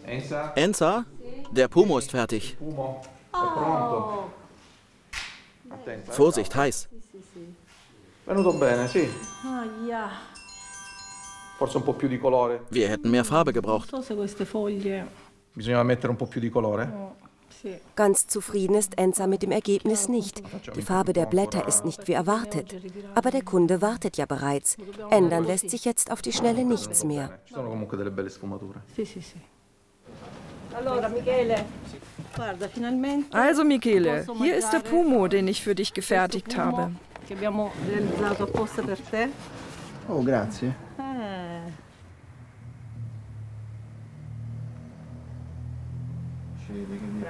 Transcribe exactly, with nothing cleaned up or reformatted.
Enza, der Pumo ist fertig. Vorsicht, heiß. Wir hätten mehr Farbe gebraucht. Ganz zufrieden ist Enza mit dem Ergebnis nicht. Die Farbe der Blätter ist nicht wie erwartet. Aber der Kunde wartet ja bereits. Ändern lässt sich jetzt auf die Schnelle nichts mehr. Also Michele, hier ist der Pumo, den ich für dich gefertigt habe. Oh, grazie.